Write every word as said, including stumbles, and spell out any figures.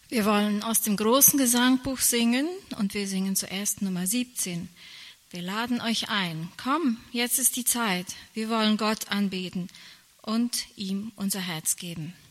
Wir wollen aus dem großen Gesangbuch singen und wir singen zuerst Nummer siebzehn. Wir laden euch ein. Komm, jetzt ist die Zeit. Wir wollen Gott anbeten und ihm unser Herz geben.